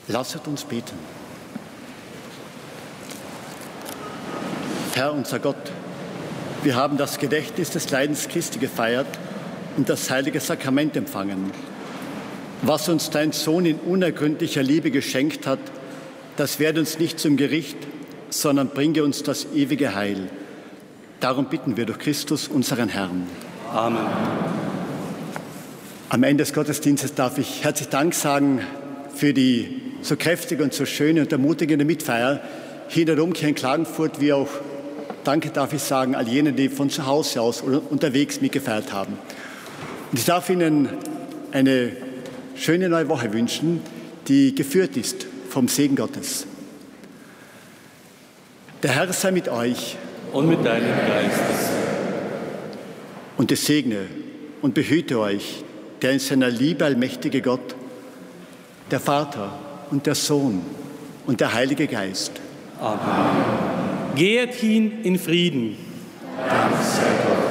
Lasset uns beten. Herr, unser Gott, wir haben das Gedächtnis des Leidens Christi gefeiert und das heilige Sakrament empfangen. Was uns dein Sohn in unergründlicher Liebe geschenkt hat, das werde uns nicht zum Gericht, sondern bringe uns das ewige Heil. Darum bitten wir durch Christus, unseren Herrn. Amen. Am Ende des Gottesdienstes darf ich herzlich Dank sagen für die so kräftige und so schöne und ermutigende Mitfeier hier in der Domkirche in Klagenfurt, wie auch Danke darf ich sagen all jenen, die von zu Hause aus oder unterwegs mitgefeiert haben. Und ich darf Ihnen eine schöne neue Woche wünschen, die geführt ist vom Segen Gottes. Der Herr sei mit euch. Und mit deinem Geist. Und es segne und behüte euch, der in seiner Liebe allmächtige Gott, der Vater und der Sohn und der Heilige Geist. Amen. Geht hin in Frieden. Dank sei Gott.